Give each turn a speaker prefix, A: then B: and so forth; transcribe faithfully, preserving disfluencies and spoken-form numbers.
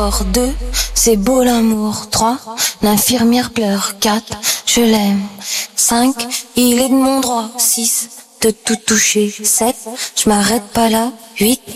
A: Deux, c'est beau l'amour. Trois, l'infirmière pleure. Quatre, je l'aime. Cinq, il est de mon droit. Six, de tout toucher. Sept, je m'arrête pas là. Huit,